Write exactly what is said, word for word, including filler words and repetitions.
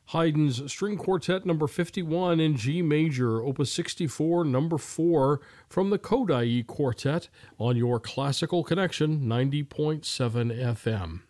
Haydn's String Quartet number fifty-one in G major, opus sixty-four, number four, from the Kodály Quartet on your Classical Connection ninety point seven F M.